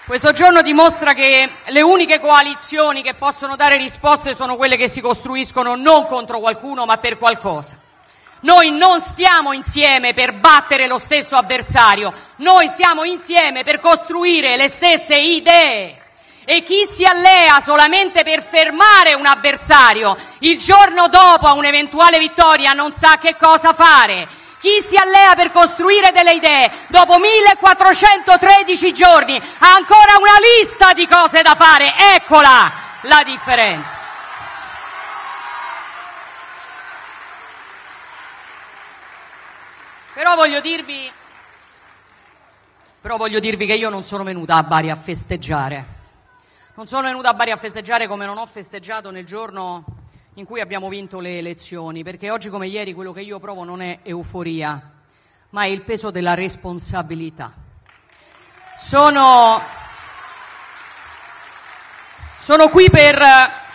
Questo giorno dimostra che le uniche coalizioni che possono dare risposte sono quelle che si costruiscono non contro qualcuno, ma per qualcosa. Noi non stiamo insieme per battere lo stesso avversario, noi stiamo insieme per costruire le stesse idee. E chi si allea solamente per fermare un avversario il giorno dopo a un'eventuale vittoria non sa che cosa fare. Chi si allea per costruire delle idee dopo 1413 giorni ha ancora una lista di cose da fare. Eccola la differenza. Però voglio dirvi che io non sono venuta a Bari a festeggiare. Non sono venuta a Bari a festeggiare come non ho festeggiato nel giorno in cui abbiamo vinto le elezioni, perché oggi come ieri quello che io provo non è euforia, ma è il peso della responsabilità. Sono qui per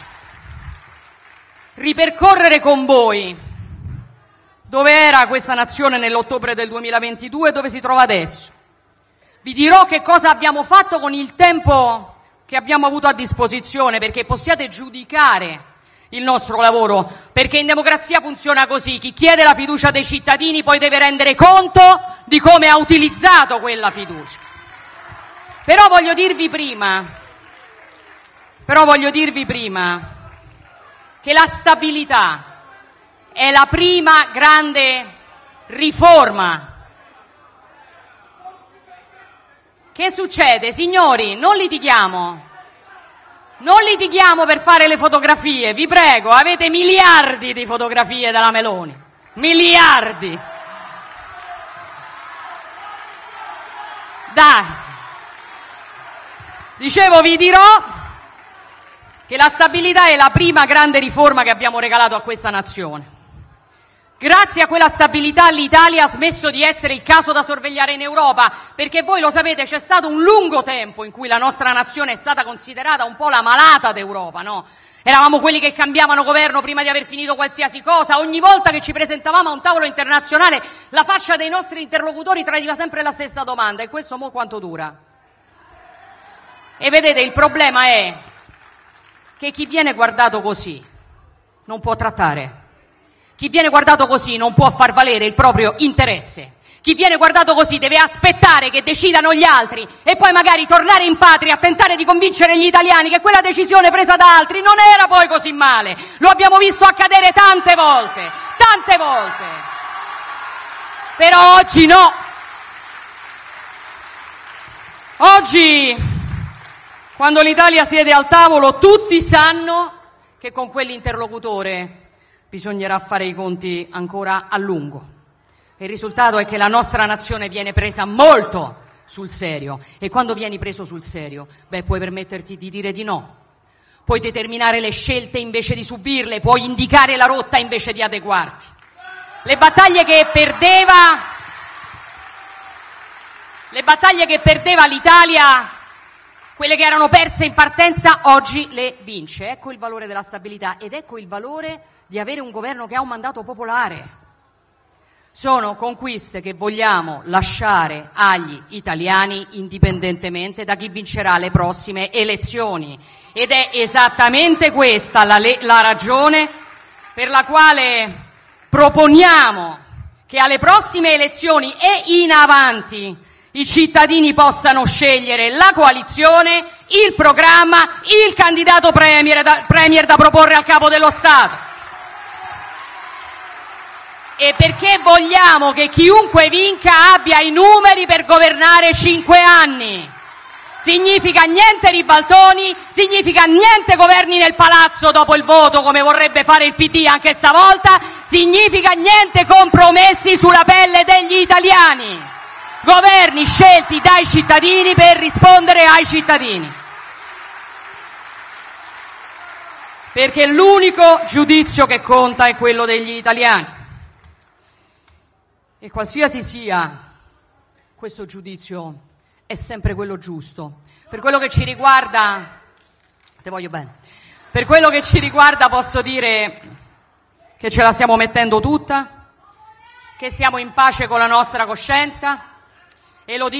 ripercorrere con voi dove era questa nazione nell'ottobre del 2022 e dove si trova adesso. Vi dirò che cosa abbiamo fatto con il tempo che abbiamo avuto a disposizione, perché possiate giudicare il nostro lavoro, perché in democrazia funziona così: chi chiede la fiducia dei cittadini poi deve rendere conto di come ha utilizzato quella fiducia. Però voglio dirvi prima che la stabilità è la prima grande riforma. Che succede? Signori, non litighiamo per fare le fotografie, vi prego, avete miliardi di fotografie della Meloni, miliardi. Dai, dicevo, vi dirò che la stabilità è la prima grande riforma che abbiamo regalato a questa nazione. Grazie a quella stabilità l'Italia ha smesso di essere il caso da sorvegliare in Europa, perché voi lo sapete, c'è stato un lungo tempo in cui la nostra nazione è stata considerata un po' la malata d'Europa, no? Eravamo quelli che cambiavano governo prima di aver finito qualsiasi cosa. Ogni volta che ci presentavamo a un tavolo internazionale la faccia dei nostri interlocutori tradiva sempre la stessa domanda: e questo mo quanto dura? E vedete, il problema è che chi viene guardato così non può trattare. Chi viene guardato così non può far valere il proprio interesse. Chi viene guardato così deve aspettare che decidano gli altri e poi magari tornare in patria a tentare di convincere gli italiani che quella decisione presa da altri non era poi così male. Lo abbiamo visto accadere tante volte. Però oggi no. Oggi, quando l'Italia siede al tavolo, tutti sanno che con quell'interlocutore bisognerà fare i conti ancora a lungo. Il risultato è che la nostra nazione viene presa molto sul serio, e quando vieni preso sul serio, puoi permetterti di dire di no, puoi determinare le scelte invece di subirle, puoi indicare la rotta invece di adeguarti. Le battaglie che perdeva l'Italia, quelle che erano perse in partenza, oggi le vince. Ecco il valore della stabilità ed ecco il valore di avere un governo che ha un mandato popolare. Sono conquiste che vogliamo lasciare agli italiani indipendentemente da chi vincerà le prossime elezioni. Ed è esattamente questa la ragione per la quale proponiamo che alle prossime elezioni e in avanti i cittadini possano scegliere la coalizione, il programma, il candidato premier da proporre al capo dello Stato. E perché vogliamo che chiunque vinca abbia i numeri per governare 5 anni. Significa niente ribaltoni, significa niente governi nel palazzo dopo il voto come vorrebbe fare il PD anche stavolta, significa niente compromessi sulla pelle degli italiani. Governi scelti dai cittadini per rispondere ai cittadini. Perché l'unico giudizio che conta è quello degli italiani. E qualsiasi sia questo giudizio è sempre quello giusto. Per quello che ci riguarda, te voglio bene, per quello che ci riguarda posso dire che ce la stiamo mettendo tutta, che siamo in pace con la nostra coscienza, e lo dico